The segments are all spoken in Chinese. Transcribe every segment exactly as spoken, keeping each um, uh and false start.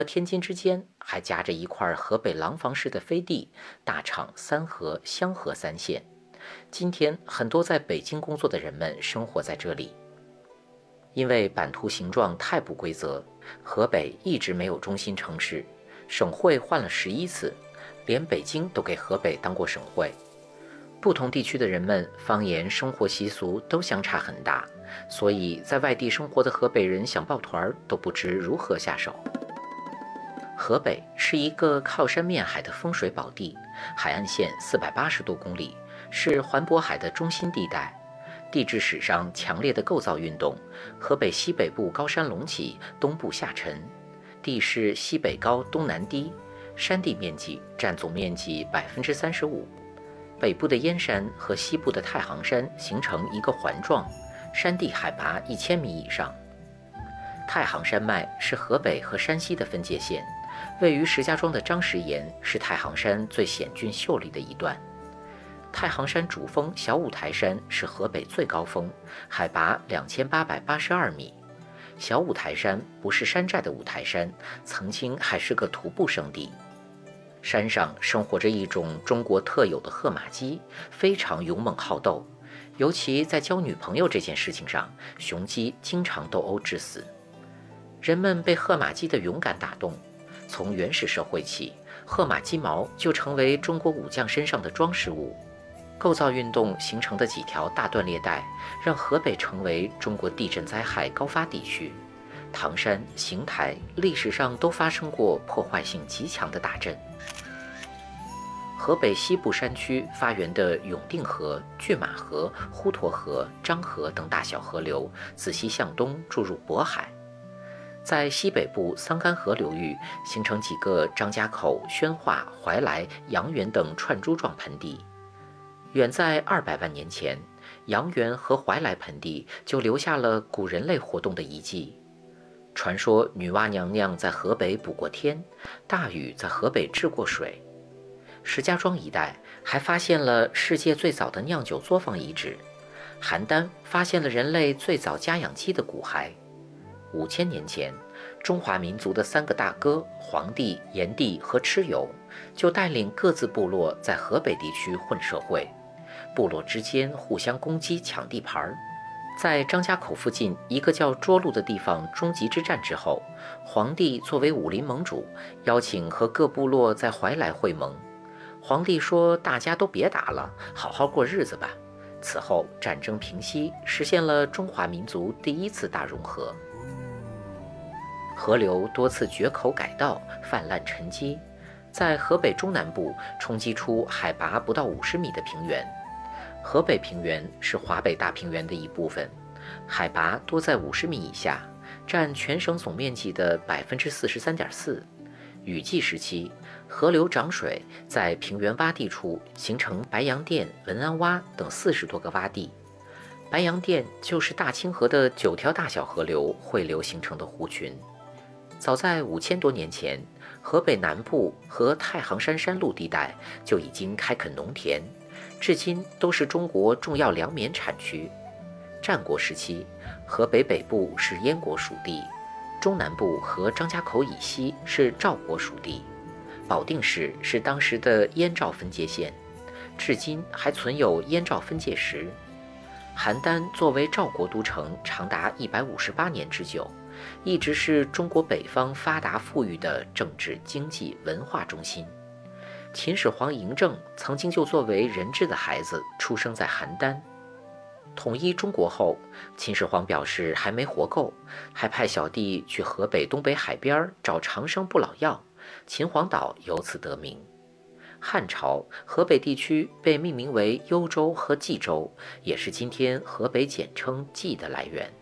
天津之间还夹着一块河北廊坊市的飞地，大厂三河、香河三县。今天，很多在北京工作的人们生活在这里。因为版图形状太不规则，河北一直没有中心城市，省会换了十一次，连北京都给河北当过省会。不同地区的人们方言、生活习俗都相差很大，所以在外地生活的河北人想抱团都不知如何下手。河北是一个靠山面海的风水宝地，海岸线四百八十多公里，是环渤海的中心地带。地质史上强烈的构造运动，河北西北部高山隆起，东部下沉，地势西北高东南低，山地面积占总面积百分之三十五。北部的燕山和西部的太行山形成一个环状，山地海拔一千米以上。太行山脉是河北和山西的分界线，位于石家庄的张石岩是太行山最险峻秀丽的一段。太行山主峰小五台山是河北最高峰，海拔两千八百八十二米。小五台山不是山寨的五台山，曾经还是个徒步圣地。山上生活着一种中国特有的褐马鸡，非常勇猛好斗，尤其在交女朋友这件事情上，雄鸡经常斗殴致死。人们被褐马鸡的勇敢打动，从原始社会起，褐马鸡毛就成为中国武将身上的装饰物。构造运动形成的几条大断裂带，让河北成为中国地震灾害高发地区。唐山、邢台历史上都发生过破坏性极强的大震。河北西部山区发源的永定河、拒马河、滹沱河、漳河等大小河流，自西向东注入渤海。在西北部桑干河流域形成几个张家口、宣化、怀来、阳原等串珠状盆地。远在二百万年前，阳原和怀来盆地就留下了古人类活动的遗迹。传说女娲娘娘在河北补过天，大禹在河北治过水。石家庄一带还发现了世界最早的酿酒作坊遗址，邯郸发现了人类最早家养鸡的骨骸。五千年前，中华民族的三个大哥黄帝、炎帝和蚩尤就带领各自部落在河北地区混社会，部落之间互相攻击抢地盘。在张家口附近一个叫涿鹿的地方终极之战之后，黄帝作为武林盟主，邀请和各部落在怀来会盟。黄帝说大家都别打了，好好过日子吧。此后战争平息，实现了中华民族第一次大融合。河流多次决口改道，泛滥沉积，在河北中南部冲击出海拔不到五十米的平原。河北平原是华北大平原的一部分，海拔多在五十米以下，占全省总面积的百分之四十三点四。雨季时期，河流涨水，在平原洼地处形成白洋淀、文安洼等四十多个洼地。白洋淀就是大清河的九条大小河流汇流形成的湖群。早在五千多年前，河北南部和太行山山路地带就已经开垦农田，至今都是中国重要粮棉产区。战国时期，河北北部是燕国属地，中南部和张家口以西是赵国属地，保定市是当时的燕赵分界线，至今还存有燕赵分界石。邯郸作为赵国都城长达一百五十八年之久，一直是中国北方发达富裕的政治、经济、文化中心。秦始皇嬴政曾经就作为人质的孩子出生在邯郸。统一中国后，秦始皇表示还没活够，还派小弟去河北东北海边找长生不老药，秦皇岛由此得名。汉朝河北地区被命名为幽州和冀州，也是今天河北简称冀的来源。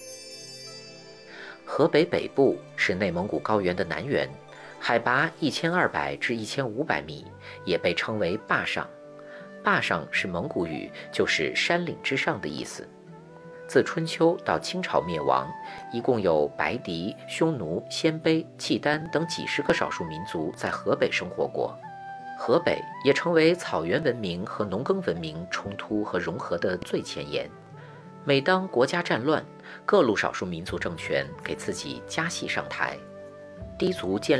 河北北部是内蒙古高原的南缘，海拔一千二百至一千五百米，也被称为坝上。坝上是蒙古语，就是山岭之上的意思。自春秋到清朝灭亡，一共有白狄、匈奴、鲜卑、契丹等几十个少数民族在河北生活过。河北也成为草原文明和农耕文明冲突和融合的最前沿。每当国家战乱，各路少数民族政权给自己加戏上台。 氐族建